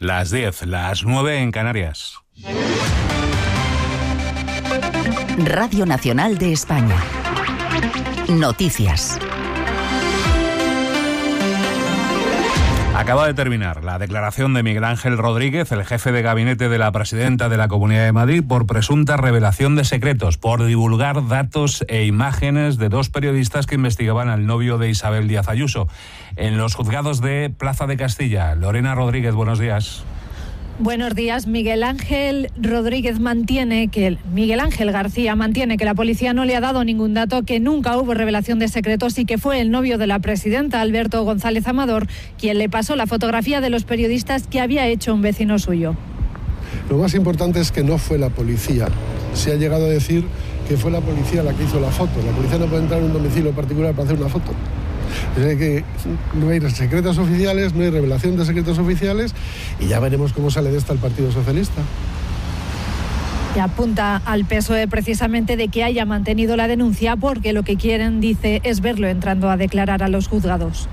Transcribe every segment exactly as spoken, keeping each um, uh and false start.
Las diez, las nueve en Canarias. Radio Nacional de España. Noticias. Acaba de terminar la declaración de Miguel Ángel Rodríguez, el jefe de gabinete de la presidenta de la Comunidad de Madrid, por presunta revelación de secretos, por divulgar datos e imágenes de dos periodistas que investigaban al novio de Isabel Díaz Ayuso. En los juzgados de Plaza de Castilla, Lorena Rodríguez, buenos días. Buenos días. Miguel Ángel Rodríguez mantiene que Miguel Ángel García mantiene que la policía no le ha dado ningún dato, que nunca hubo revelación de secretos y que fue el novio de la presidenta, Alberto González Amador, quien le pasó la fotografía de los periodistas que había hecho un vecino suyo. Lo más importante es que no fue la policía. Se ha llegado a decir que fue la policía la que hizo la foto. La policía no puede entrar en un domicilio particular para hacer una foto. Es que no hay secretos oficiales, no hay revelación de secretos oficiales y ya veremos cómo sale de esta el Partido Socialista. Y apunta al P S O E precisamente de que haya mantenido la denuncia porque lo que quieren, dice, es verlo entrando a declarar a los juzgados.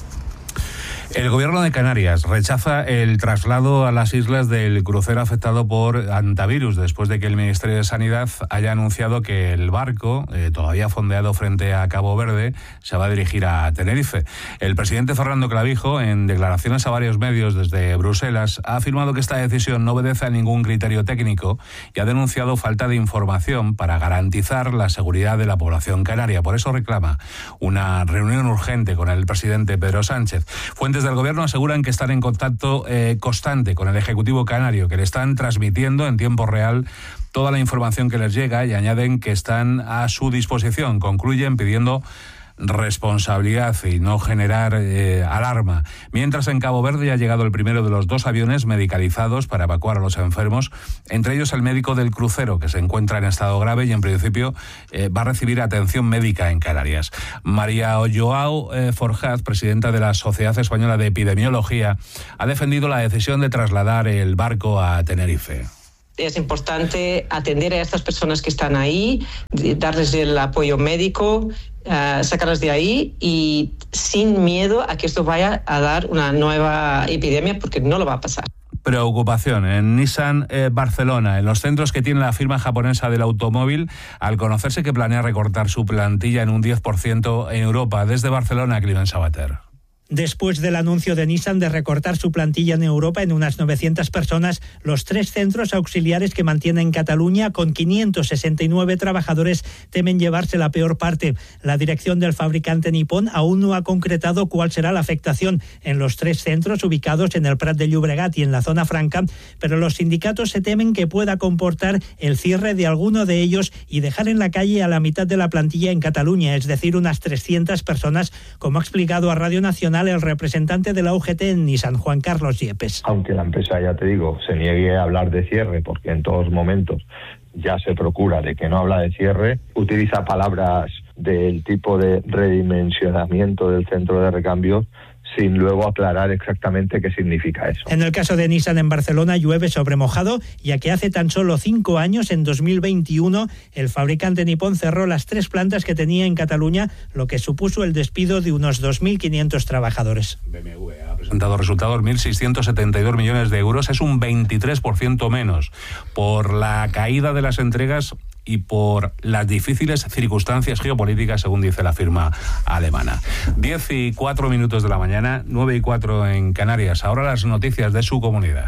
El Gobierno de Canarias rechaza el traslado a las islas del crucero afectado por hantavirus después de que el Ministerio de Sanidad haya anunciado que el barco, eh, todavía fondeado frente a Cabo Verde, se va a dirigir a Tenerife. El presidente Fernando Clavijo, en declaraciones a varios medios desde Bruselas, ha afirmado que esta decisión no obedece a ningún criterio técnico y ha denunciado falta de información para garantizar la seguridad de la población canaria. Por eso reclama una reunión urgente con el presidente Pedro Sánchez. Fuentes del Gobierno aseguran que están en contacto eh, constante con el Ejecutivo canario, que le están transmitiendo en tiempo real toda la información que les llega y añaden que están a su disposición. Concluyen pidiendo responsabilidad y no generar eh, alarma. Mientras, en Cabo Verde ya ha llegado el primero de los dos aviones medicalizados para evacuar a los enfermos, entre ellos el médico del crucero, que se encuentra en estado grave y en principio eh, va a recibir atención médica en Canarias. María Joao eh, Forjaz, presidenta de la Sociedad Española de Epidemiología, ha defendido la decisión de trasladar el barco a Tenerife. Es importante atender a estas personas que están ahí, darles el apoyo médico, uh, sacarlas de ahí y sin miedo a que esto vaya a dar una nueva epidemia, porque no lo va a pasar. Preocupación en Nissan eh, Barcelona, en los centros que tiene la firma japonesa del automóvil, al conocerse que planea recortar su plantilla en un diez por ciento en Europa. Desde Barcelona, Climent Sabater. Después del anuncio de Nissan de recortar su plantilla en Europa en unas novecientas personas, los tres centros auxiliares que mantiene en Cataluña, con quinientos sesenta y nueve trabajadores, temen llevarse la peor parte. La dirección del fabricante nipón aún no ha concretado cuál será la afectación en los tres centros ubicados en el Prat de Llobregat y en la zona franca, pero los sindicatos se temen que pueda comportar el cierre de alguno de ellos y dejar en la calle a la mitad de la plantilla en Cataluña, es decir, unas trescientas personas, como ha explicado a Radio Nacional el representante de la U G T en Nissan, Juan Carlos Yepes. Aunque la empresa, ya te digo, se niegue a hablar de cierre, porque en todos momentos ya se procura de que no habla de cierre, utiliza palabras del tipo de redimensionamiento del centro de recambio sin luego aclarar exactamente qué significa eso. En el caso de Nissan en Barcelona llueve sobre mojado, ya que hace tan solo cinco años, en dos mil veintiuno, el fabricante nipón cerró las tres plantas que tenía en Cataluña, lo que supuso el despido de unos dos mil quinientos trabajadores. B M W ha presentado resultados mil seiscientos setenta y dos millones de euros, es un veintitrés por ciento menos por la caída de las entregas y por las difíciles circunstancias geopolíticas, según dice la firma alemana. Diez y cuatro minutos de la mañana, nueve y cuatro en Canarias. Ahora las noticias de su comunidad.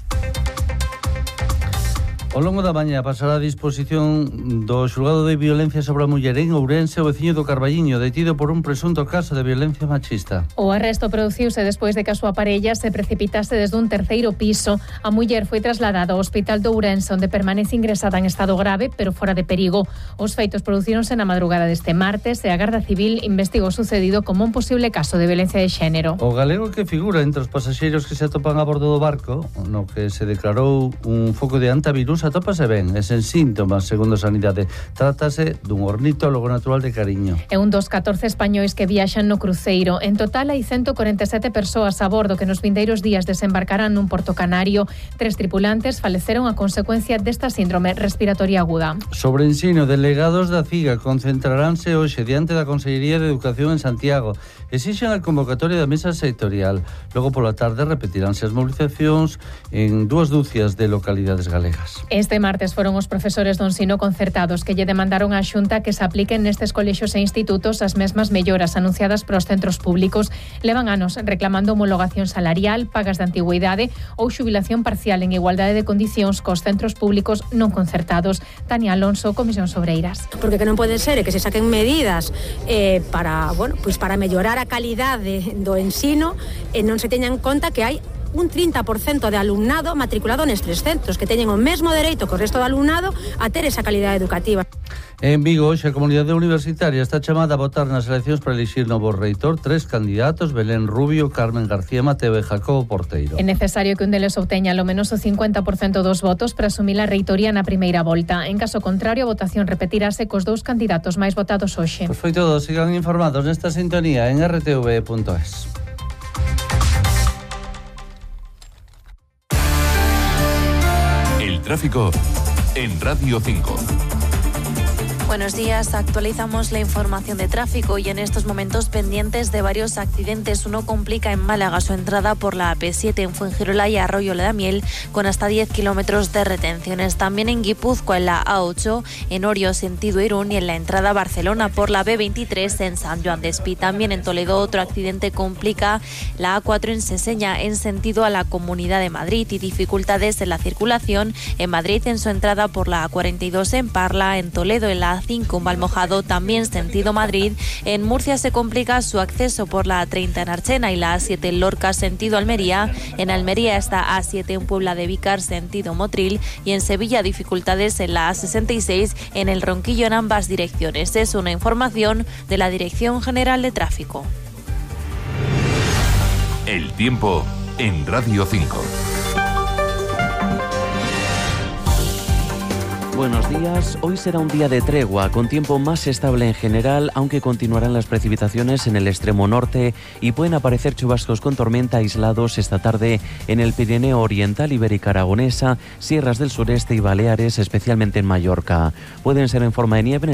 Ao longo da mañá pasará a disposición do xulgado de violencia sobre a muller en Ourense o veciño do Carballiño, detido por un presunto caso de violencia machista. O arresto produciuse despois de que a súa parella se precipitase desde un terceiro piso. A muller foi trasladada ao hospital de Ourense, onde permanece ingresada en estado grave, pero fora de perigo. Os feitos producíronse na madrugada deste martes e a Garda Civil investigou o sucedido como un posible caso de violencia de xénero. O galego que figura entre os pasaxeiros que se atopan a bordo do barco, no que se declarou un foco de hantavirus, virus atópase ben e sen síntomas, segundo Sanidade. Trátase dun ornitólogo natural de Cariño. É un dos catorce españois que viaxan no cruceiro. En total hai ciento cuarenta e sete persoas a bordo que nos vindeiros días desembarcarán nun porto canario. Tres tripulantes faleceron a consecuencia desta síndrome respiratoria aguda. Sobre ensino, delegados da CIGA concentraránse hoxe diante da Consellería de Educación en Santiago. Exixen a convocatoria da mesa sectorial. Logo pola tarde repetiránse as movilizacións en dúas dúcias de localidades galegas. Este martes foron os profesores do ensino concertados que lle demandaron á Xunta que se apliquen nestes colexios e institutos as mesmas melloras anunciadas pros centros públicos. Levan anos reclamando homologación salarial, pagas de antigüidade ou xubilación parcial en igualdade de condicións cos centros públicos non concertados. Tania Alonso, Comisión Obreiras. Porque que non pode ser é que se saquen medidas eh, para, bueno, pois para mellorar a calidade do ensino e non se teña en conta que hai un trinta por cento de alumnado matriculado nestes centros que teñen o mesmo dereito que o resto do alumnado a ter esa calidade educativa. En Vigo, hoxe a comunidade universitaria está chamada a votar nas eleccións para elixir novo reitor tres candidatos: Belén Rubio, Carmen García Mateo e Jacobo Porteiro. É necesario que un deles obteña ao menos o cincuenta por cento dos votos para asumir a reitoría na primeira volta. En caso contrario, a votación repetirase cos dous candidatos máis votados hoxe. Pois foi todo, sigan informados nesta sintonía en r t v punto es. El tráfico en Radio cinco. Buenos días, actualizamos la información de tráfico y en estos momentos pendientes de varios accidentes. Uno complica en Málaga su entrada por la A P siete en Fuengirola y Arroyo La Miel con hasta diez kilómetros de retenciones. También en Guipúzcoa en la A ocho, en Orio sentido Irún y en la entrada a Barcelona por la B veintitrés en San Joan de Espí. También en Toledo otro accidente complica la A cuatro en Seseña en sentido a la Comunidad de Madrid y dificultades en la circulación en Madrid en su entrada por la A cuarenta y dos en Parla, en Toledo en la A cinco en Valmojado, también sentido Madrid. En Murcia se complica su acceso por la A treinta en Archena y la A siete en Lorca, sentido Almería. En Almería está A siete en Puebla de Vícar, sentido Motril. Y en Sevilla dificultades en la A sesenta y seis en El Ronquillo en ambas direcciones. Es una información de la Dirección General de Tráfico. El tiempo en Radio cinco. Buenos días. Hoy será un día de tregua, con tiempo más estable en general, aunque continuarán las precipitaciones en el extremo norte y pueden aparecer chubascos con tormenta aislados esta tarde en el Pirineo Oriental, Ibérica Aragonesa, sierras del sureste y Baleares, especialmente en Mallorca. Pueden ser en forma de nieve